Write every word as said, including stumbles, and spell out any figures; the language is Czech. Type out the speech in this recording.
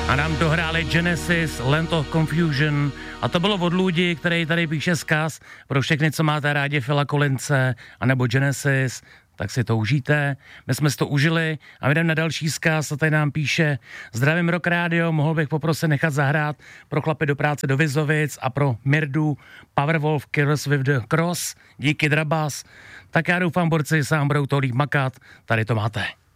A nám dohráli Genesis, Land of Confusion a to bylo od Ludi, který tady píše vzkaz pro všechny, co máte rádi Phila Collinse anebo Genesis, tak si to užijte. My jsme si to užili a jdeme na další vzkaz a tady nám píše: zdravím Rock Radio, mohl bych poprosit nechat zahrát pro chlapy do práce do Vizovic a pro Mirdu Powerwolf Killers with the Cross. Díky Drabas. Tak já doufám, borci, sám budou to líp makat. Tady to máte.